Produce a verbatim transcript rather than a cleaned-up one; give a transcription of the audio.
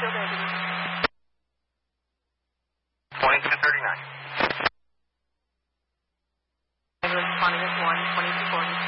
still there, Denise? twenty-two thirty-nine. Ambulance responding as one, twenty-two forty.